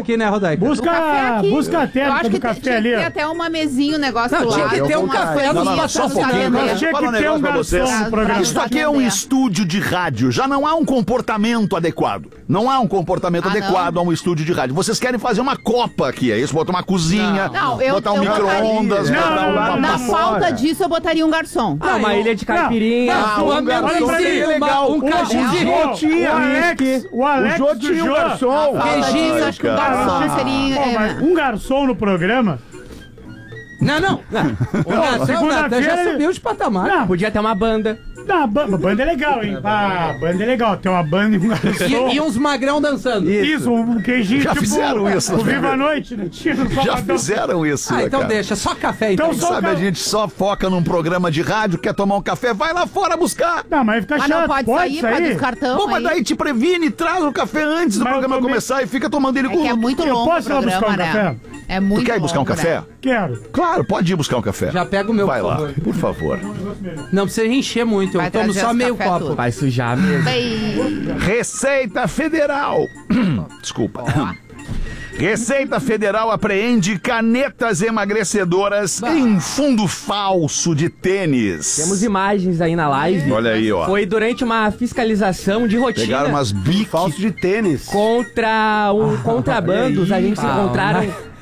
aqui, né, Rodaica? Busca a técnica do café ali. Tinha que ter até uma mesinha, um negócio do lado. Tinha que ter um café. Não, só um pouquinho. Tinha que ter um garçom no programa. Isso aqui é um estúdio de rádio. Já não há um comportamento adequado. Não há um comportamento adequado a um estúdio de rádio. Vocês querem fazer uma copa aqui, é isso? Botar uma cozinha, botar um micro-ondas. Na falta disso, eu botaria um garçom. Uma ilha de caipirinha. Um garçom seria legal. Um cajuzinho. O Alex do Jô. Garçom. Beijinho, acho que o garçom seria... Um garçom no programa? Não. O garçom já subiu de patamar. Podia ter uma banda. Não, banda é legal, hein? Banda é legal. Tem uma banda e um garçom. E uns magrão dançando. Isso, um queijinho Já fizeram isso. O Viva a Noite, né? Já fizeram isso, né, então cara? deixa, só café então. Sabe, a gente só foca num programa de rádio, quer tomar um café, vai lá fora buscar. Não, mas fica chato. Não pode sair, cartão. Bom, mas daí te previne, traz o café antes do programa começar e fica tomando ele com... É muito longo. Eu posso ir lá buscar um café? É muito Tu quer ir buscar um café? Quero. Claro, pode ir buscar um café. Já pega o meu, vai lá, por favor. Não precisa encher muito, eu tomo só meio copo. Vai sujar mesmo. Receita Federal. Desculpa. Receita Federal apreende canetas emagrecedoras em fundo falso de tênis. Temos imagens aí na live. Olha aí, ó. Foi durante uma fiscalização de rotina. Pegaram umas biques falso de tênis. Contra um contrabando, os agentes encontraram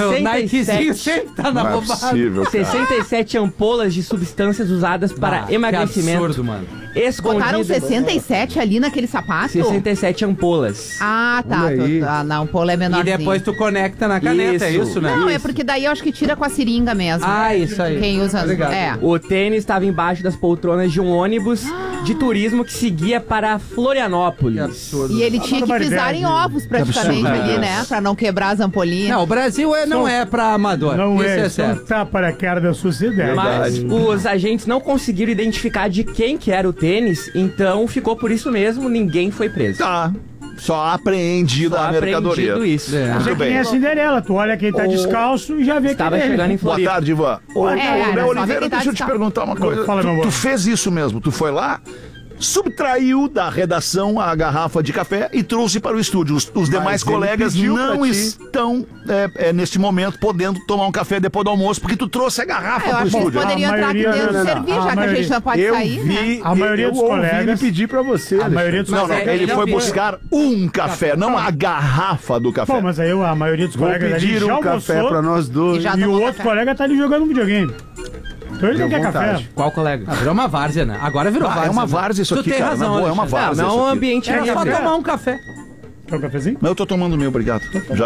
67 sempre tá na roubada. 67 ampolas de substâncias usadas para emagrecimento. Que absurdo, mano. Botaram 67 ali naquele sapato? 67 ampolas. Ah, tá. Na ampola é menorzinha. E depois tu conecta na caneta, é isso, né? Não, é porque daí eu acho que tira com a seringa mesmo. Ah, isso aí. Quem usa... O tênis estava embaixo das poltronas de um ônibus de turismo que seguia para Florianópolis. Que absurdo. E ele tinha que pisar em ovos praticamente ali, né? Pra não quebrar as ampolinhas. Não, o Brasil não é pra amador. Não isso é certo. Não tá para a cara da sociedade. Mas os agentes não conseguiram identificar de quem que era o tênis, então ficou por isso mesmo, ninguém foi preso. Tá. Só apreendida a mercadoria. Isso. Você que nem a Cinderela, tu olha quem tá descalço e já vê que estava chegando em Floripa. Boa tarde, Ivan. Oliveira, deixa eu te perguntar uma coisa. Tu fez isso mesmo, tu foi lá, subtraiu da redação a garrafa de café e trouxe para o estúdio. Os demais colegas não estão, neste momento, podendo tomar um café depois do almoço, porque tu trouxe a garrafa para o estúdio. Eles poderiam entrar aqui dentro do servir, já que a gente não pode sair, né? A maioria dos colegas... ele pedir pra você. A maioria dos colegas... Ele foi buscar um café, não a garrafa do café. Pô, mas aí a maioria dos colegas ali já um café pra nós dois. E o outro colega tá ali jogando um videogame. Então ele não quer café. Qual colega? Virou uma várzea, né? Agora virou várzea. É uma várzea isso aqui, cara. Tu tem razão, é uma várzea. Não é um ambiente... É só tomar um café. Quer um cafezinho? Mas eu tô tomando o meu, obrigado.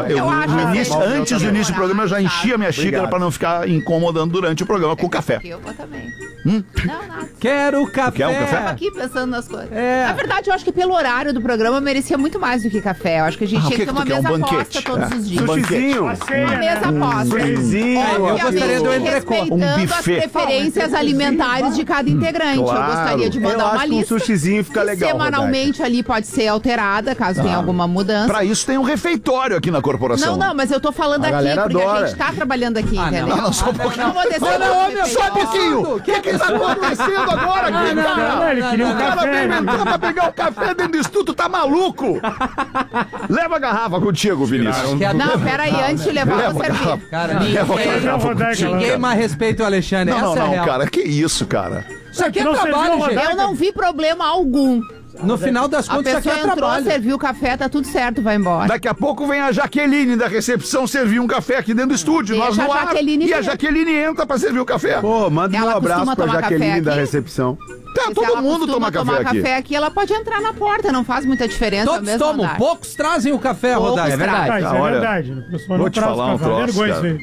Antes do início do programa eu já enchi a minha xícara pra não ficar incomodando durante o programa com o café. Eu vou também. Não, nada. Quero café. Quer um café? Eu tava aqui pensando nas coisas. Na verdade, eu acho que pelo horário do programa merecia muito mais do que café. Eu acho que a gente tinha que ter uma mesa aposta todos os dias. Sushizinho. Uma mesa aposta. Eu gostaria do entrecô. Respeitando as preferências alimentares de cada integrante. Eu gostaria de mandar uma lista. Um sushizinho fica legal. Semanalmente ali pode ser alterada, caso tenha alguma mudança. Pra isso tem um refeitório aqui na corporação. Não, mas eu tô falando aqui porque a gente tá trabalhando aqui, entendeu? Não, só um pouquinho. Não vou descer. Só um pouquinho. O que tá acontecendo agora aqui, cara? Ele queria um O cara café. veio entrar pra pegar o café dentro do estúdio, tá maluco? Leva a garrafa contigo, Vinícius. Não, peraí, antes de levar, eu vou servir. Cara, Ninguém mais respeita o Alexandre. Não, Essa é a real. cara, que isso, cara? Isso aqui é trabalho, gente. Eu não vi problema algum. No final das contas, isso aqui é entrou, trabalho. serviu o café, tá tudo certo, vai embora. Daqui a pouco vem a Jaqueline da recepção servir um café aqui dentro do estúdio. Nós no ar. E a Jaqueline entra pra servir o café. Pô, manda um abraço pra Jaqueline da recepção. Tá, todo mundo toma café aqui. Ela pode entrar na porta, não faz muita diferença. Todos tomam, poucos trazem o café, Rodaica. É verdade. Isso é verdade. Vou te falar um troço, cara.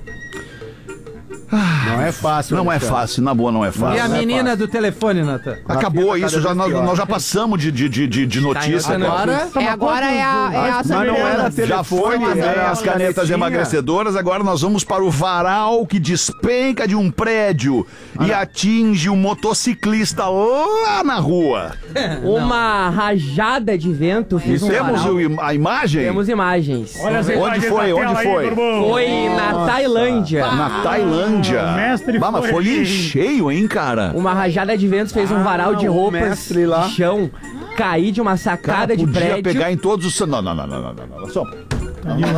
Não é fácil. Não é fácil, na boa não é fácil. E a menina do telefone, Natan? Acabou isso, nós já passamos de notícia. Agora é a Mas não era telefone, já foi as canetas emagrecedoras, agora nós vamos para o varal que despenca de um prédio e atinge um motociclista lá na rua. Uma rajada de vento fez um Temos varal. a imagem? Temos imagens. Olha as Onde imagens foi? da Onde tela foi? aí, Borbô. Foi na Tailândia. Na Tailândia. O mestre Mas foi em cheio, hein, cara? Uma rajada de ventos fez um varal de o roupas mestre lá. de chão cair de uma sacada de Podia prédio. pegar em todos os... Não. Só...